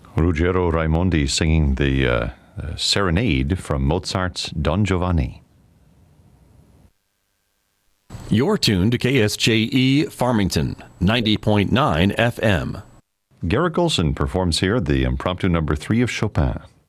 Ruggero Raimondi singing the serenade from Mozart's Don Giovanni. You're tuned to KSJE Farmington, 90.9 FM. Garrick Olson performs here the impromptu number 3 of Chopin.